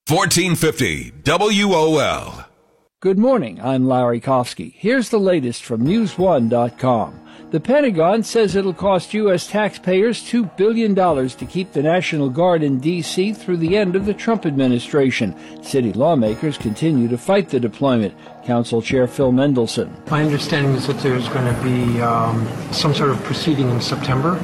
1450 WOL. Good morning, I'm Larry Kofsky. Here's the latest from News1.com. The Pentagon says it'll cost U.S. taxpayers $2 billion to keep the National Guard in D.C. through the end of the Trump administration. City lawmakers continue to fight the deployment. Council Chair Phil Mendelson. My understanding is that there's going to be some sort of proceeding in September.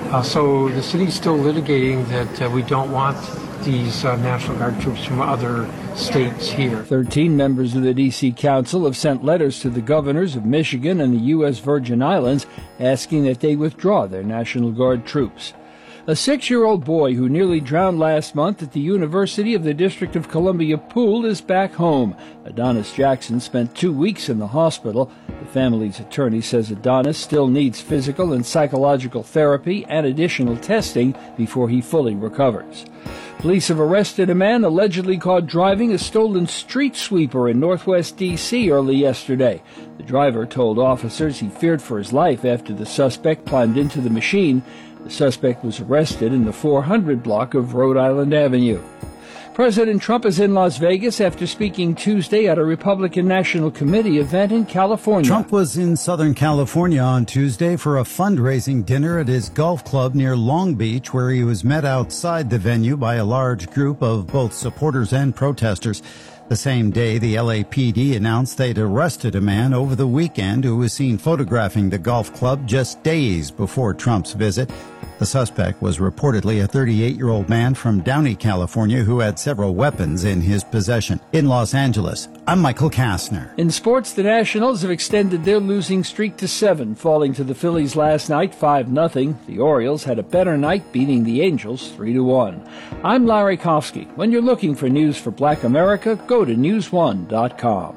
So the city's still litigating that we don't want these National Guard troops from other states here. 13 members of the D.C. Council have sent letters to the governors of Michigan and the U.S. Virgin Islands asking that they withdraw their National Guard troops. A 6-year-old boy who nearly drowned last month at the University of the District of Columbia pool is back home. Adonis Jackson spent 2 weeks in the hospital. The family's attorney says Adonis still needs physical and psychological therapy and additional testing before he fully recovers. Police have arrested a man allegedly caught driving a stolen street sweeper in northwest D.C. early yesterday. The driver told officers he feared for his life after the suspect climbed into the machine. The suspect was arrested in the 400 block of Rhode Island Avenue. President Trump is in Las Vegas after speaking Tuesday at a Republican National Committee event in California. Trump was in Southern California on Tuesday for a fundraising dinner at his golf club near Long Beach, where he was met outside the venue by a large group of both supporters and protesters. The same day, the LAPD announced they'd arrested a man over the weekend who was seen photographing the golf club just days before Trump's visit. The suspect was reportedly a 38-year-old man from Downey, California, who had several weapons in his possession. In Los Angeles, I'm Michael Kastner. In sports, the Nationals have extended their losing streak to 7, falling to the Phillies last night 5-0. The Orioles had a better night, beating the Angels 3-1. I'm Larry Kofsky. When you're looking for news for Black America, go to News1.com.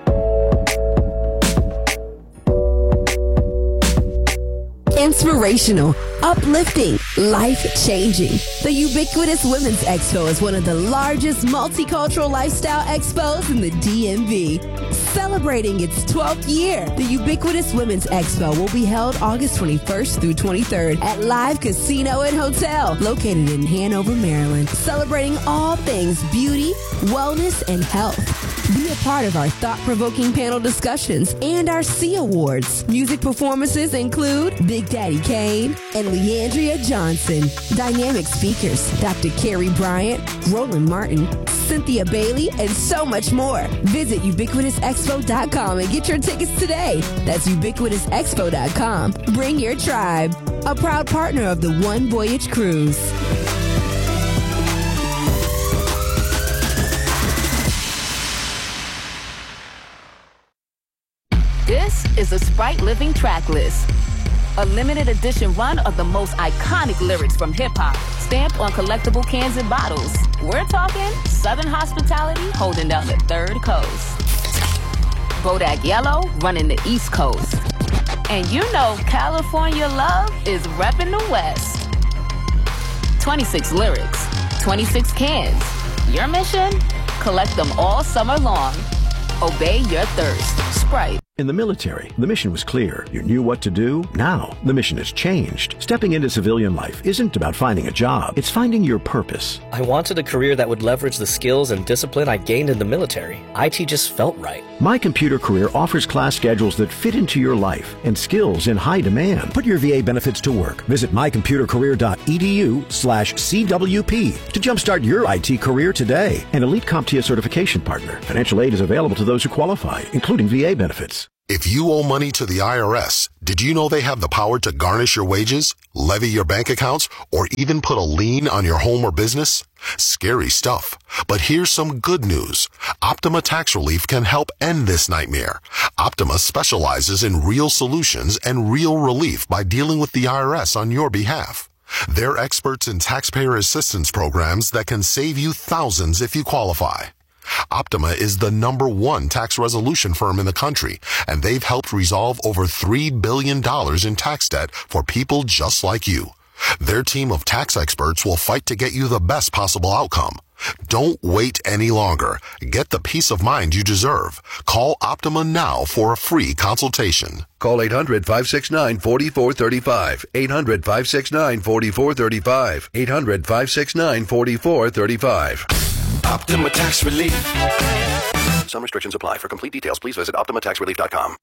Inspirational, uplifting, life-changing. The Ubiquitous Women's Expo is one of the largest multicultural lifestyle expos in the DMV. Celebrating its 12th year, the Ubiquitous Women's Expo will be held August 21st through 23rd at Live Casino and Hotel, located in Hanover, Maryland. Celebrating all things beauty, wellness, and health. Be a part of our thought-provoking panel discussions and our C Awards. Music performances include Big Daddy Kane and Leandria Johnson. Dynamic speakers, Dr. Carrie Bryant, Roland Martin, Cynthia Bailey, and so much more. Visit ubiquitousexpo.com and get your tickets today. That's ubiquitousexpo.com. Bring your tribe. A proud partner of the One Voyage Cruise. This is a Sprite Living track list. A limited edition run of the most iconic lyrics from hip-hop, stamped on collectible cans and bottles. We're talking Southern hospitality holding down the third coast. Bodak Yellow running the East Coast. And you know California love is repping the West. 26 lyrics, 26 cans. Your mission? Collect them all summer long. Obey your thirst. Sprite. In the military, the mission was clear. You knew what to do. Now, the mission has changed. Stepping into civilian life isn't about finding a job. It's finding your purpose. I wanted a career that would leverage the skills and discipline I gained in the military. IT just felt right. My Computer Career offers class schedules that fit into your life and skills in high demand. Put your VA benefits to work. Visit mycomputercareer.edu/CWP to jumpstart your IT career today. An elite CompTIA certification partner. Financial aid is available to those who qualify, including VA benefits. If you owe money to the IRS, did you know they have the power to garnish your wages, levy your bank accounts, or even put a lien on your home or business? Scary stuff. But here's some good news. Optima Tax Relief can help end this nightmare. Optima specializes in real solutions and real relief by dealing with the IRS on your behalf. They're experts in taxpayer assistance programs that can save you thousands if you qualify. Optima is the #1 tax resolution firm in the country, and they've helped resolve over $3 billion in tax debt for people just like you. Their team of tax experts will fight to get you the best possible outcome. Don't wait any longer. Get the peace of mind you deserve. Call Optima now for a free consultation. Call 800-569-4435. 800-569-4435. 800-569-4435. Optima Tax Relief. Some restrictions apply. For complete details, please visit OptimaTaxRelief.com.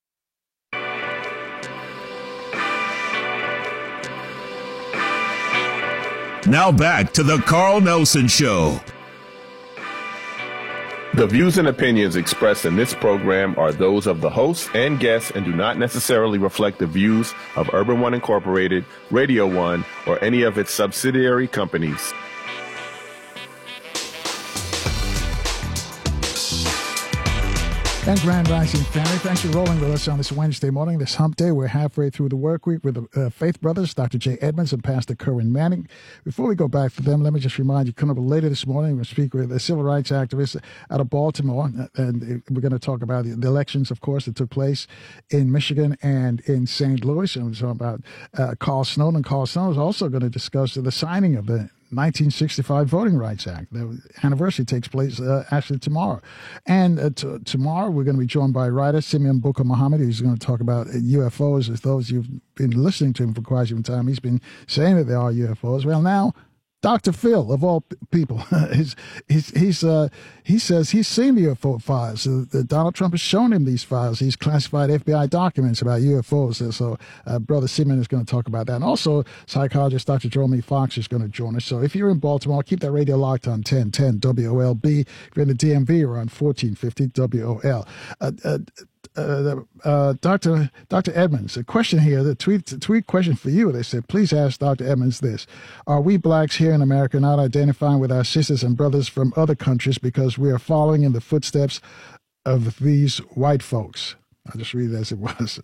Now back to the Carl Nelson Show. The views and opinions expressed in this program are those of the hosts and guests and do not necessarily reflect the views of Urban One Incorporated, Radio One, or any of its subsidiary companies. Thanks, Grand Rising family. Thanks for rolling with us on this Wednesday morning, this hump day. We're halfway through the work week with the Faith Brothers, Dr. Jay Edmonds and Pastor Kerwin Manning. Before we go back to them, let me just remind you, coming up later this morning, we'll speak with a civil rights activist out of Baltimore, and we're going to talk about the elections, of course, that took place in Michigan and in St. Louis, and we're talking about Carl Snowden. Carl Snowden is also going to discuss the signing of the 1965 Voting Rights Act. The anniversary takes place actually tomorrow. And tomorrow we're going to be joined by writer Simeon Booker Muhammad. He's going to talk about UFOs. As those you've been listening to him for quite some time, he's been saying that there are UFOs. Well, now Dr. Phil, of all people, he says he's seen the UFO files. Donald Trump has shown him these files. He's classified FBI documents about UFOs. So Brother Simon is going to talk about that. And also, psychologist Dr. Jerome Fox is going to join us. So if you're in Baltimore, keep that radio locked on 1010 WOLB. If you're in the DMV, you're on 1450 WOL. Dr. Edmonds, a question here, the tweet question for you. They said, please ask Dr. Edmonds this. Are we blacks here in America not identifying with our sisters and brothers from other countries because we are following in the footsteps of these white folks? I'll just read it as it was.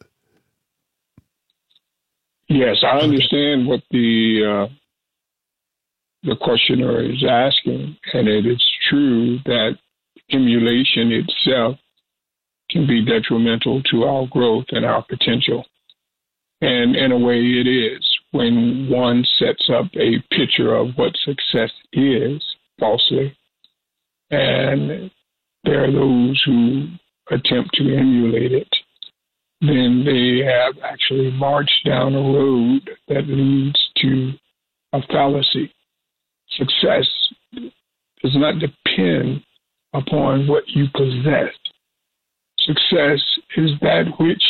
Yes, I understand what the questioner is asking, and it is true that emulation itself can be detrimental to our growth and our potential. And in a way it is when one sets up a picture of what success is falsely. And there are those who attempt to emulate it. Then they have actually marched down a road that leads to a fallacy. Success does not depend upon what you possess. Success is that which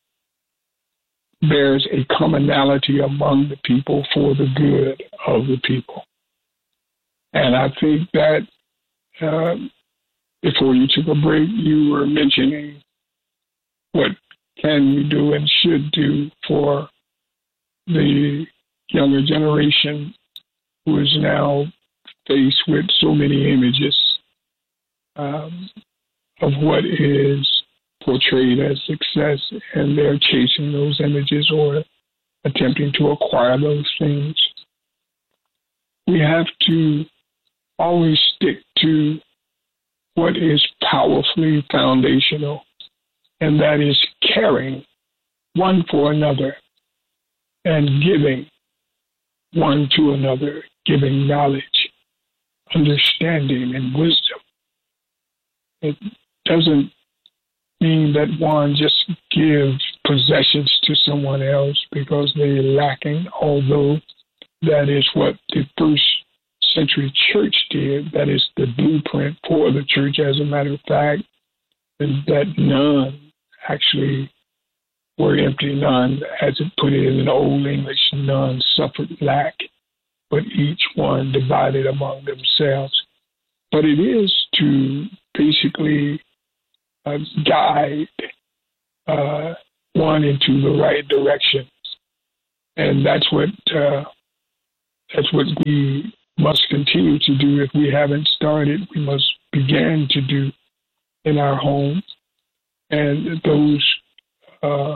bears a commonality among the people for the good of the people. And I think that before you took a break, you were mentioning what can we do and should do for the younger generation who is now faced with so many images of what is portrayed as success, and they're chasing those images or attempting to acquire those things. We have to always stick to what is powerfully foundational, and that is caring one for another and giving one to another, giving knowledge, understanding, and wisdom. It doesn't mean that one just gives possessions to someone else because they're lacking, although that is what the first century church did. That is the blueprint for the church, as a matter of fact, is that none actually were empty. None, as it put it in Old English, none suffered lack, but each one divided among themselves. But it is to basically guide one into the right direction, and that's what we must continue to do. If we haven't started, we must begin to do in our homes. And those of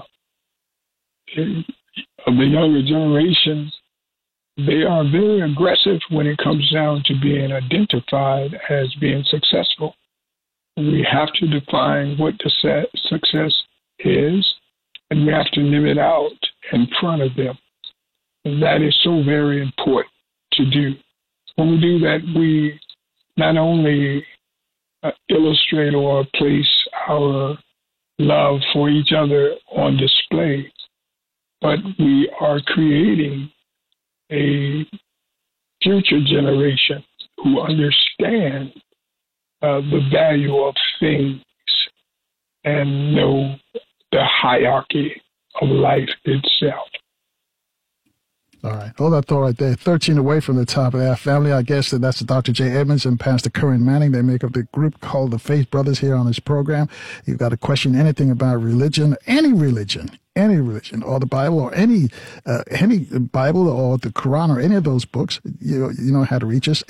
the younger generation, they are very aggressive when it comes down to being identified as being successful. We have to define what the success is, and we have to live it out in front of them. And that is so very important to do. When we do that, we not only illustrate or place our love for each other on display, but we are creating a future generation who understand the value of things and know the hierarchy of life itself. All right. Hold that thought right there. 13 away from the top of that family. I guess that's Dr. J. Edmonds and Pastor Curran Manning. They make up the group called the Faith Brothers here on this program. You've got to question anything about religion, any religion, or the Bible, or any Bible or the Quran or any of those books. You know how to reach us.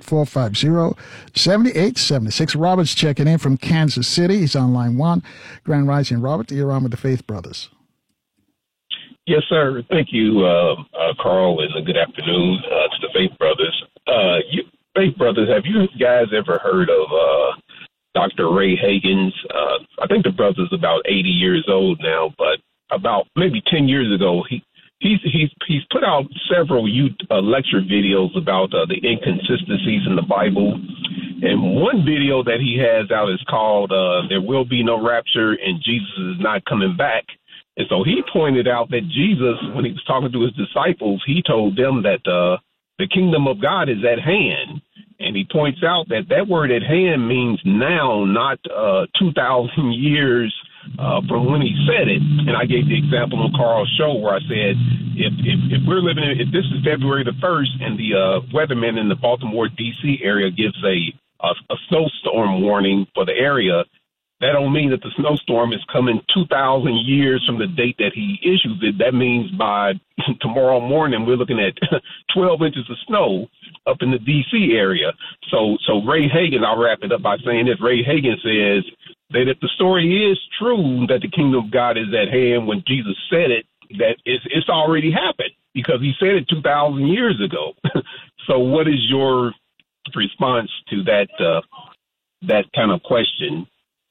800-450-7876. Robert's checking in from Kansas City. He's on line 1. Grand Rising, Robert. You're on with the Faith Brothers. Yes, sir. Thank you, Carl, and good afternoon to the Faith Brothers. Faith Brothers, have you guys ever heard of Dr. Ray Hagins? I think the brother's about 80 years old now, but about maybe 10 years ago, he's put out several lecture videos about the inconsistencies in the Bible. And one video that he has out is called There Will Be No Rapture and Jesus Is Not Coming Back. And so he pointed out that Jesus, when he was talking to his disciples, he told them that the kingdom of God is at hand. And he points out that that word at hand means now, not 2,000 years from when he said it. And I gave the example on Carl's show where I said, if we're living in, if this is February the 1st and the weatherman in the Baltimore, D.C. area gives a snowstorm warning for the area, that don't mean that the snowstorm is coming 2,000 years from the date that he issues it. That means by tomorrow morning, we're looking at 12 inches of snow up in the D.C. area. So Ray Hagin, I'll wrap it up by saying this. Ray Hagin says that if the story is true that the kingdom of God is at hand when Jesus said it, that it's already happened because he said it 2,000 years ago. So what is your response to that kind of question?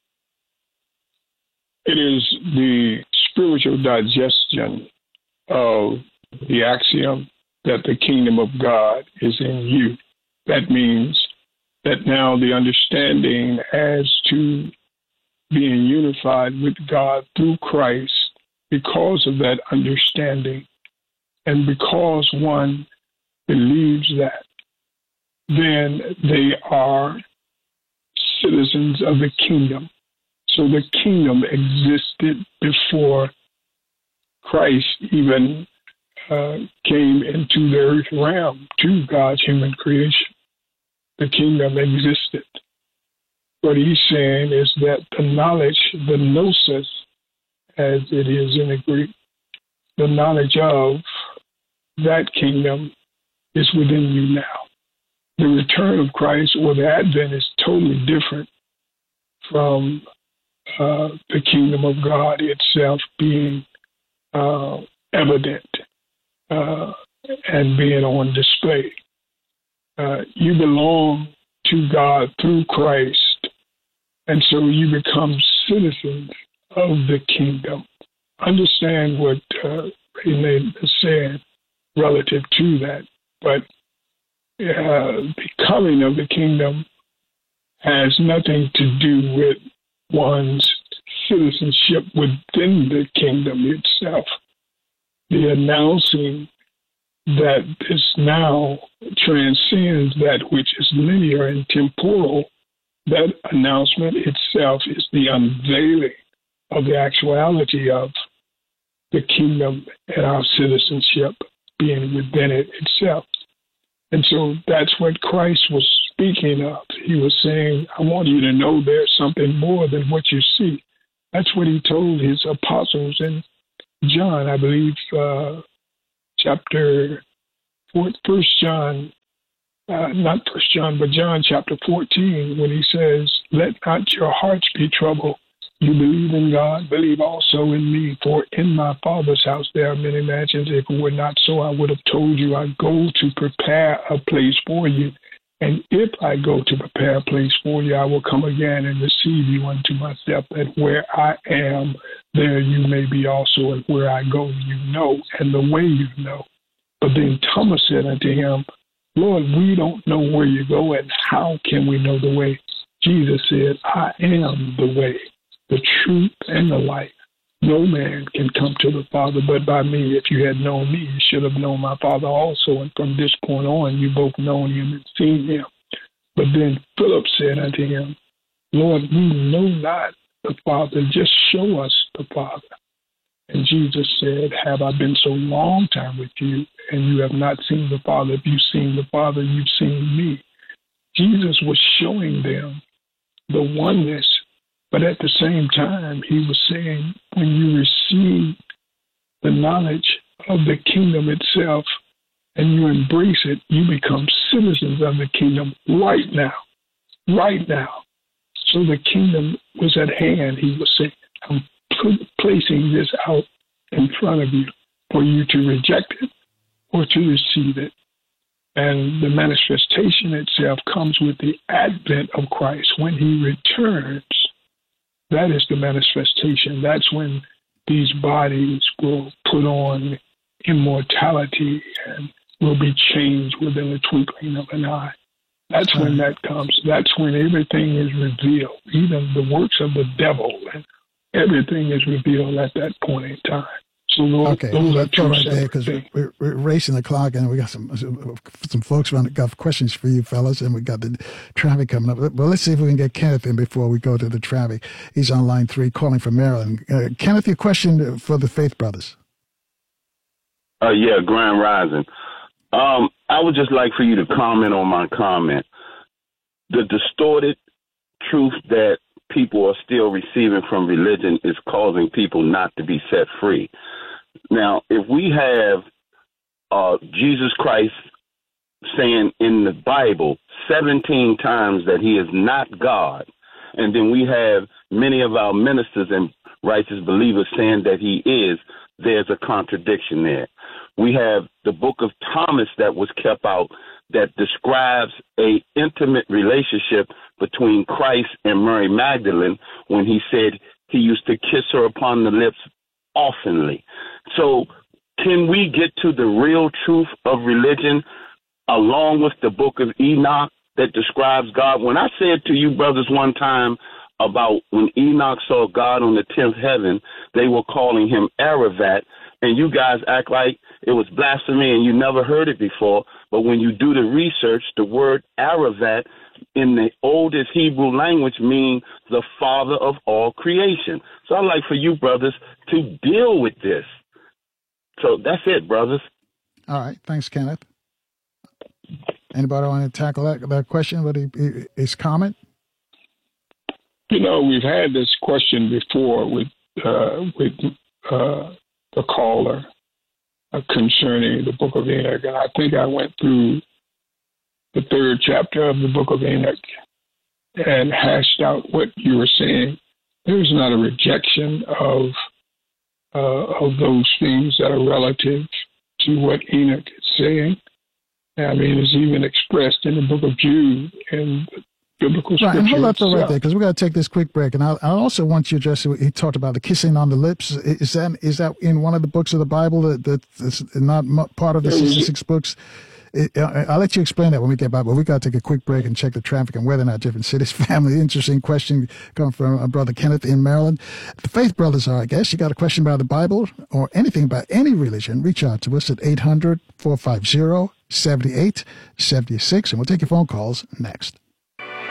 It is the spiritual digestion of the axiom that the kingdom of God is in you. That means that now the understanding as to being unified with God through Christ, because of that understanding, and because one believes that, then they are citizens of the kingdom. So the kingdom existed before Christ even came into the earth realm to God's human creation. The kingdom existed. What he's saying is that the knowledge, the gnosis, as it is in the Greek, the knowledge of that kingdom is within you now. The return of Christ or the Advent is totally different from the kingdom of God itself being evident and being on display. You belong to God through Christ, and so you become citizens of the kingdom. Understand what Renee said relative to that, but becoming of the kingdom has nothing to do with one's citizenship within the kingdom itself. The announcing that this now transcends that which is linear and temporal, that announcement itself is the unveiling of the actuality of the kingdom and our citizenship being within it itself. And so that's what Christ was speaking of. He was saying, I want you to know there's something more than what you see. That's what he told his apostles in John, I believe, chapter 4, John chapter 14, when he says, let not your hearts be troubled. You believe in God, believe also in me. For in my Father's house there are many mansions. If it were not so, I would have told you I go to prepare a place for you. And if I go to prepare a place for you, I will come again and receive you unto myself, that where I am, there you may be also, and where I go you know, and the way you know. But then Thomas said unto him, Lord, we don't know where you go, and how can we know the way? Jesus said, I am the way, the truth, and the life. No man can come to the Father but by me. If you had known me, you should have known my Father also. And from this point on, you both known him and seen him. But then Philip said unto him, Lord, we know not the Father, just show us the Father. And Jesus said, have I been so long time with you, and you have not seen the Father? If you've seen the Father, you've seen me. Jesus was showing them the oneness, but at the same time, he was saying, when you receive the knowledge of the kingdom itself and you embrace it, you become citizens of the kingdom right now. Right now. So the kingdom was at hand, he was saying. I'm placing this out in front of you for you to reject it or to receive it. And the manifestation itself comes with the advent of Christ. When he returns, that is the manifestation. That's when these bodies will put on immortality and will be changed within the twinkling of an eye. That's when that comes. That's when everything is revealed, even the works of the devil, and everything is revealed at that point in time. So those are two right there, because we're racing the clock, and we got some folks got questions for you fellas, and we got the traffic coming up. Well, let's see if we can get Kenneth in before we go to the traffic. He's on line 3, calling from Maryland. Kenneth, your question for the Faith Brothers. Yeah, Grand Rising. I would just like for you to comment on my comment. The distorted truth that people are still receiving from religion is causing people not to be set free. Now, if we have Jesus Christ saying in the Bible 17 times that he is not God, and then we have many of our ministers and righteous believers saying that he is, there's a contradiction there. We have the book of Thomas that was kept out that describes a intimate relationship between Christ and Mary Magdalene when he said he used to kiss her upon the lips oftenly. So can we get to the real truth of religion along with the book of Enoch that describes God? When I said to you brothers one time about when Enoch saw God on the 10th heaven, they were calling him Aravat, and you guys act like it was blasphemy and you never heard it before. But when you do the research, the word Aravat in the oldest Hebrew language means the father of all creation. So I'd like for you brothers to deal with this. So that's it, brothers. All right. Thanks, Kenneth. Anybody want to tackle that question with his comment? You know, we've had this question before with the caller concerning the book of Enoch, and I think I went through the 3rd chapter of the book of Enoch and hashed out what you were saying. There's not a rejection of those things that are relative to what Enoch is saying. I mean, it's even expressed in the book of Jude and biblical scripture. Right, and hold that right there, because we're going to take this quick break. And I also want you to address, he talked about the kissing on the lips. Is that in one of the books of the Bible that's not part of the 66 books? I'll let you explain that when we get back, but we got to take a quick break and check the traffic and whether or not different cities, family. Interesting question coming from Brother Kenneth in Maryland. The Faith Brothers are, I guess. You got a question about the Bible or anything about any religion, reach out to us at 800-450-7876, and we'll take your phone calls next.